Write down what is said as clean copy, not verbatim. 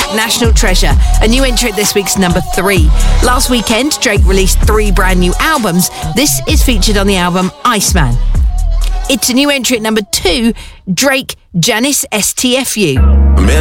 track National Treasure, a new entry at this week's number 3. Last weekend, Drake released 3 brand new albums. This is featured on the album Iceman. It's a new entry at number 2, Drake, Janice STFU.